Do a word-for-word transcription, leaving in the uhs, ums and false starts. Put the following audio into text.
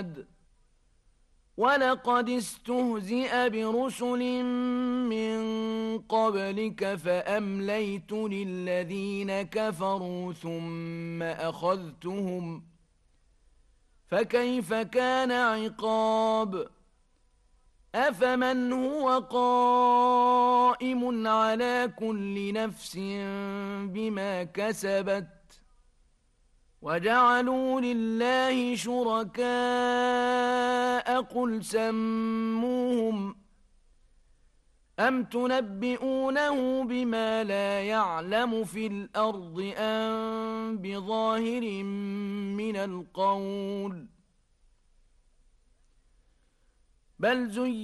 العباد ولقد استهزئ برسل من قبلك فأمليت للذين كفروا ثم أخذتهم فكيف كان عقاب أفمن هو قائم على كل نفس بما كسبت وجعلوا لله شركاء قل سموهم أم تنبئونه بما لا يعلم في الأرض أم بظاهر من القول بل زين